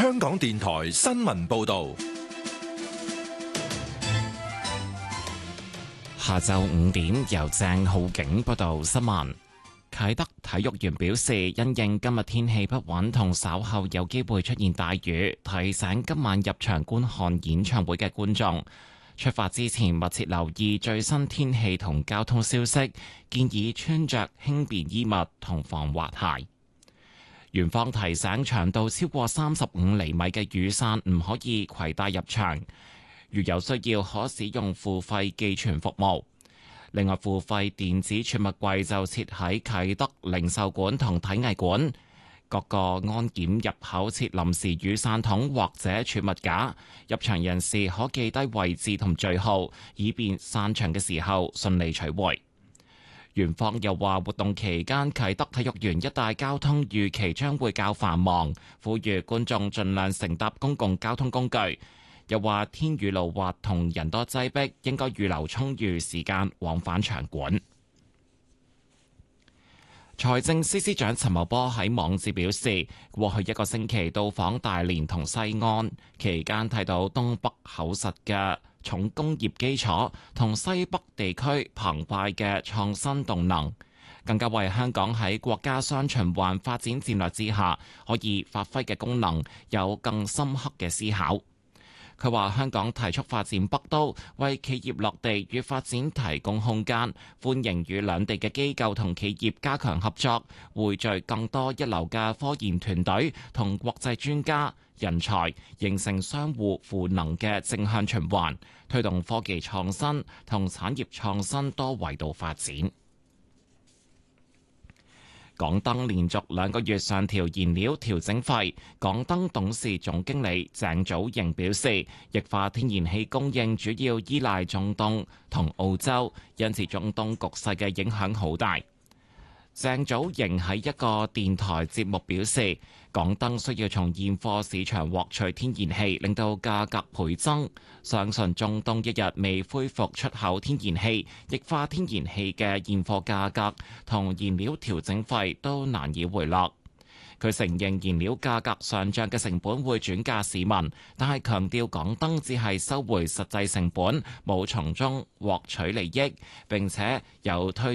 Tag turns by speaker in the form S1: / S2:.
S1: 香港電台新聞報道。
S2: 下晝5點，由鄭浩景報道新聞。啟德體育園表示，因應今日天氣不穩同稍後有機會出現大雨，提醒今晚入場觀看演唱會嘅觀眾，出發之前密切留意最新天氣同交通消息，建議穿着輕便衣物同防滑鞋。園方提醒，長度超過35厘米嘅雨傘唔可以攜帶入場，如有需要可使用付費寄存服務。另外，付費電子儲物櫃就設喺啟德零售館同體藝館，各個安檢入口設臨時雨傘筒或者儲物架，入場人士可記低位置同序號，以便散場嘅時候順利取回。園方又話，活動期間啟德體育園一帶交通預期將會較繁忙，呼籲觀眾盡量乘搭公共交通工具。又話天雨路滑同人多擠迫，應該預留充裕時間往返場館。財政司司長陳茂波喺網誌表示，過去一個星期到訪大連同西安，期間睇到東北厚實嘅重工業基礎同西北地區澎湃嘅創新動能，更加為香港喺國家雙循環發展戰略之下可以發揮嘅功能有更深刻嘅思考。佢話香港提速發展北都，為企業落地與發展提供空間，歡迎與兩地嘅機構同企業加強合作，匯聚更多一流嘅科研團隊同國際專家人才，形成相互賦能嘅正向循環，推動科技創新同產業創新多維度發展。港燈連續2個月上調燃料調整費，港燈董事總經理鄭祖瑩表示，液化天然氣供應主要依賴中東同澳洲，因此中東局勢嘅影響好大。鄭祖瑩喺一個電台節目表示，港燈需要從現貨市場獲取天然氣，令到價格倍增。相信中東一日未恢復出口天然氣，液化天然氣嘅現貨價格同燃料調整費都難以回落。佢承認燃料價格上漲嘅成本會轉嫁市民，但係強調港燈只係收回實際成本，冇從中獲取利益，並且有推